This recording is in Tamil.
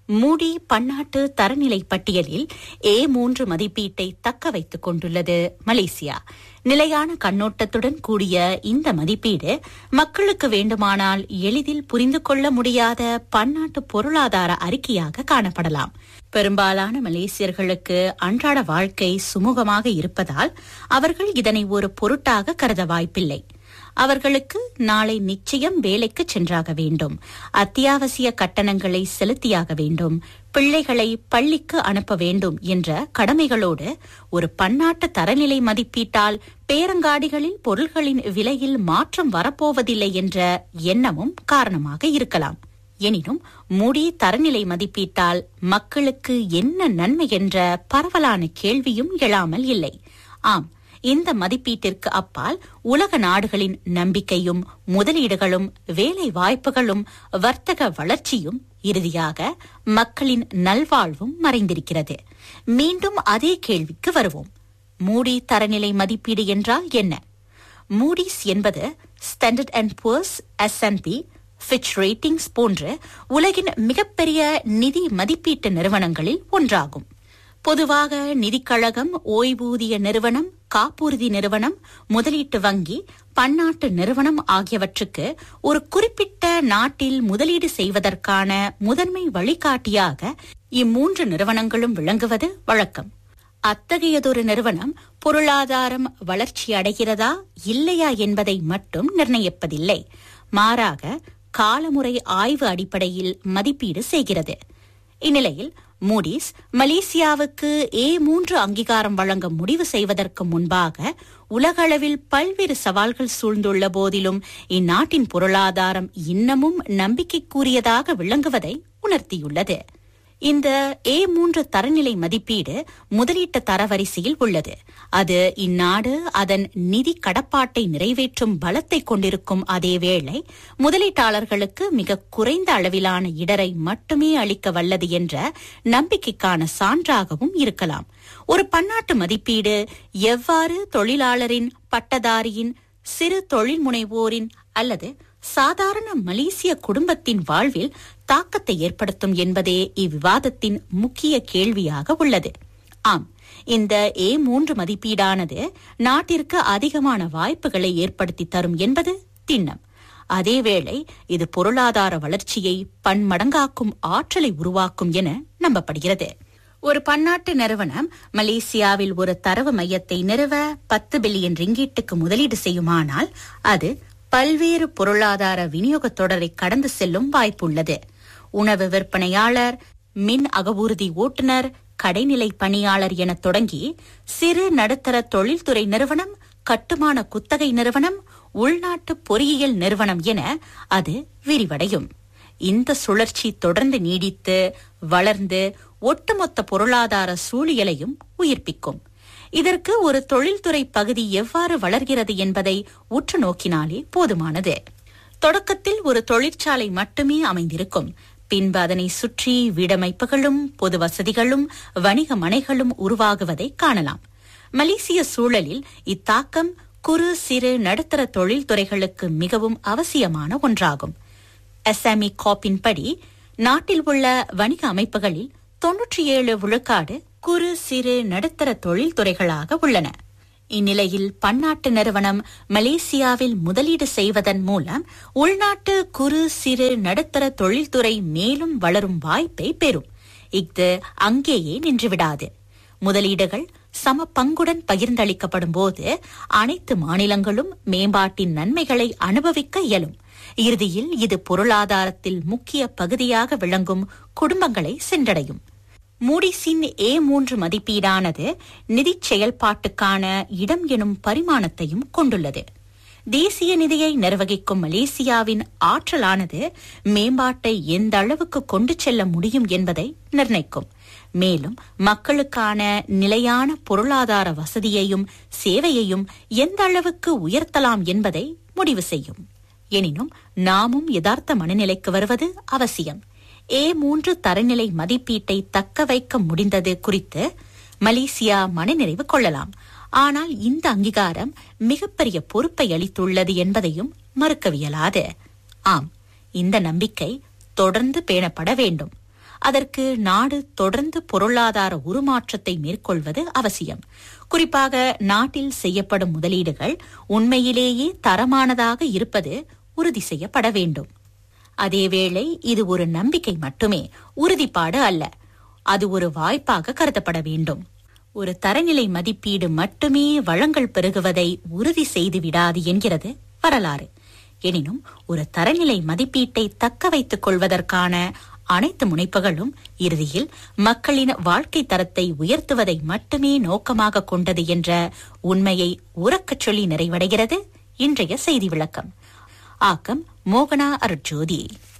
மூடி பன்னாட்டு தரநிலை பட்டியலில் A3 மதிப்பீட்டை தக்க வைத்துக் கொண்டுள்ளது மலேசியா. நிலையான கண்ணோட்டத்துடன் கூடிய இந்த மதிப்பீடு மக்களுக்கு வேண்டுமானால் எளிதில் புரிந்து கொள்ள முடியாத பன்னாட்டு பொருளாதார அறிக்கையாக காணப்படலாம். பெரும்பாலான மலேசியர்களுக்கு அன்றாட வாழ்க்கை சுமூகமாக இருப்பதால் அவர்கள் இதனை ஒரு பொருட்டாக கருத வாய்ப்பில்லை. அவர்களுக்கு நாளை நிச்சயம் வேலைக்கு சென்றாக வேண்டும், அத்தியாவசிய கட்டணங்களை செலுத்தியாக வேண்டும், பிள்ளைகளை பள்ளிக்கு அனுப்ப வேண்டும் என்ற கடமைகளோடு ஒரு பன்னாட்டு தரநிலை மதிப்பீட்டால் பேரங்காடிகளில் பொருள்களின் விலையில் மாற்றம் வரப்போவதில்லை என்ற எண்ணமும் காரணமாக இருக்கலாம். எனினும் மூடி தரநிலை மதிப்பீட்டால் மக்களுக்கு என்ன நன்மை என்ற பரவலான கேள்வியும் எழாமல் இல்லை. ஆம், இந்த மதிப்பீட்டிற்கு அப்பால் உலக நாடுகளின் நம்பிக்கையும் முதலீடுகளும் வேலை வாய்ப்புகளும் வர்த்தக வளர்ச்சியும் இறுதியாக மக்களின் நல்வாழ்வும் மறைந்திருக்கிறது. மீண்டும் அதே கேள்விக்கு வருவோம். மூடி தரநிலை மதிப்பீடு என்றால் என்ன? மூடிஸ் என்பது standard and Poor's, S&P, Fitch ratings போன்ற உலகின் மிகப்பெரிய நிதி மதிப்பீட்டு நிறுவனங்களில் ஒன்றாகும். பொதுவாக நிதிக்கழகம், ஓய்வூதிய நிறுவனம், காப்புறுதி நிறுவனம், முதலீட்டு வங்கி, பன்னாட்டு நிறுவனம் ஆகியவற்றுக்கு ஒரு குறிப்பிட்ட நாட்டில் முதலீடு செய்வதற்கான முதன்மை வழிகாட்டியாக இம்மூன்று நிறுவனங்களும் விளங்குவது வழக்கம். அத்தகையதொரு நிறுவனம் பொருளாதாரம் வளர்ச்சி அடைகிறதா இல்லையா என்பதை மட்டும் நிர்ணயிப்பதில்லை. மாறாக காலமுறை ஆய்வு அடிப்படையில் மதிப்பீடு செய்கிறது. இந்நிலையில் மூடிஸ் மலேசியாவுக்கு A3 அங்கீகாரம் வழங்க முடிவு செய்வதற்கு முன்பாக உலகளவில் பல்வேறு சவால்கள் சூழ்ந்துள்ள போதிலும் இந்நாட்டின் பொருளாதாரம் இன்னமும் நம்பிக்கைக்குரியதாக விளங்குவதை உணர்த்தியுள்ளது. இந்த A3 தரநிலை மதிப்பீடு முதலீட்டு தரவரிசையில் உள்ளது. அது இந்நாடு அதன் நிதி கடப்பாட்டை நிறைவேற்றும் பலத்தை கொண்டிருக்கும் அதேவேளை முதலீட்டாளர்களுக்கு மிக குறைந்த அளவிலான இடரை மட்டுமே அளிக்க வல்லது என்ற நம்பிக்கைக்கான சான்றாகவும் இருக்கலாம். ஒரு பன்னாட்டு மதிப்பீடு எவ்வாறு தொழிலாளரின், பட்டதாரியின், சிறு தொழில் முனைவோரின் அல்லது சாதாரண மலேசிய குடும்பத்தின் வாழ்வில் தாக்கத்தை ஏற்படுத்தும் என்பதே இவ்விவாதத்தின் முக்கிய கேள்வியாக உள்ளது. ஆம், இந்த A3 மதிப்பீடானது நாட்டிற்கு அதிகமான வாய்ப்புகளை ஏற்படுத்தி தரும் என்பது திண்ணம். அதேவேளை இது பொருளாதார வளர்ச்சியை பன்மடங்காக்கும் ஆற்றலை உருவாக்கும் என நம்பப்படுகிறது. ஒரு பன்னாட்டு நிறுவனம் மலேசியாவில் ஒரு தரவு மையத்தை நிறுவ 10 பில்லியன் ரிங்கீட்டுக்கு முதலீடு செய்யுமானால் அது பல்வேறு பொருளாதார விநியோக தொடரை கடந்து செல்லும் வாய்ப்புள்ளது. உணவு விற்பனையாளர், மின் அகவூர்தி ஓட்டுநர், கடைநிலை பணியாளர் என தொடங்கி சிறு நடுத்தர தொழில்துறை நிறுவனம், கட்டுமான குத்தகை நிறுவனம், உள்நாட்டு பொறியியல் நிறுவனம் என அது விரிவடையும். இந்த சுழற்சி தொடர்ந்து நீடித்து வளர்ந்து ஒட்டுமொத்த பொருளாதார சூழியலையும் உயிர்ப்பிக்கும். இதற்கு ஒரு தொழில்துறை பகுதி எவ்வாறு வளர்கிறது என்பதை உற்று நோக்கினாலே போதுமானது. தொடக்கத்தில் ஒரு தொழிற்சாலை மட்டுமே அமைந்திருக்கும். பின்பு அதனை சுற்றி வீடமைப்புகளும் பொது வசதிகளும் வணிக மனைகளும் உருவாகுவதை காணலாம். மலேசிய சூழலில் இத்தாக்கம் குறு சிறு நடுத்தர தொழில்துறைகளுக்கு மிகவும் அவசியமான ஒன்றாகும். SME காப்பின் படி நாட்டில் உள்ள வணிக அமைப்புகளில் 97 விழுக்காடு குறு சிறு நடுத்தர தொழில்துறைகளாக உள்ளன. இந்நிலையில் பன்னாட்டு நிறுவனம் மலேசியாவில் முதலீடு செய்வதன் மூலம் உள்நாட்டு குறு சிறு நடுத்தர தொழில்துறை மேலும் வளரும் வாய்ப்பை பெறும். இஃது அங்கேயே நின்றுவிடாது. முதலீடுகள் சம பங்குடன் பகிர்ந்தளிக்கப்படும் போது அனைத்து மாநிலங்களும் மேம்பாட்டின் நன்மைகளை அனுபவிக்க இயலும். இறுதியில் இது பொருளாதாரத்தில் முக்கிய பகுதியாக விளங்கும் குடும்பங்களை சென்றடையும். மூடிஸின் A3 மதிப்பீடானது நிதி செயல்பாட்டுக்கான இடம் எனும் பரிமாணத்தையும் கொண்டுள்ளது. தேசிய நிதியை நிர்வகிக்கும் மலேசியாவின் ஆற்றலானது மேம்பாட்டை எந்த அளவுக்கு கொண்டு செல்ல முடியும் என்பதை நிர்ணயிக்கும். மேலும் மக்களுக்கான நிலையான பொருளாதார வசதியையும் சேவையையும் எந்த அளவுக்கு உயர்த்தலாம் என்பதை முடிவு செய்யும். எனினும் நாமும் யதார்த்த மனநிலைக்கு வருவது அவசியம். A3 தரநிலை மதிப்பீட்டை தக்க வைக்க முடிந்தது குறித்து மலேசியா மனநிறைவு கொள்ளலாம். ஆனால் இந்த அங்கீகாரம் மிகப்பெரிய பொறுப்பை அளித்துள்ளது என்பதையும் மறுக்கவியலாது. ஆம், இந்த நம்பிக்கை தொடர்ந்து பேணப்பட வேண்டும். அதற்கு நாடு தொடர்ந்து பொருளாதார உருமாற்றத்தை மேற்கொள்வது அவசியம். குறிப்பாக நாட்டில் செய்யப்படும் முதலீடுகள் உண்மையிலேயே தரமானதாக இருப்பது உறுதி செய்யப்பட வேண்டும். அதேவேளை இது ஒரு நம்பிக்கை மட்டுமே, உறுதிப்பாடு அல்ல. அது ஒரு வாய்ப்பாக கருதப்பட வேண்டும். ஒரு தரநிலை மதிப்பீடு மட்டுமே வளங்கள் பெருகுவதை உறுதி செய்து விடாது என்கிறது வரலாறு. எனினும் ஒரு தரநிலை மதிப்பீட்டை தக்க வைத்துக் கொள்வதற்கான அனைத்து முனைப்புகளும் இறுதியில் மக்களின் வாழ்க்கை தரத்தை உயர்த்துவதை மட்டுமே நோக்கமாக கொண்டது என்ற உண்மையை உரக்கச் சொல்லி நிறைவடைகிறது இன்றைய செய்தி விளக்கம். ஆக்கம் மோகனா அருட்ஜோதி.